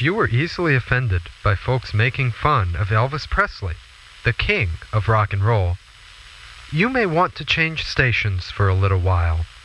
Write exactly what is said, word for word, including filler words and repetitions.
you were easily offended by folks making fun of Elvis Presley, the king of rock and roll, you may want to change stations for a little while.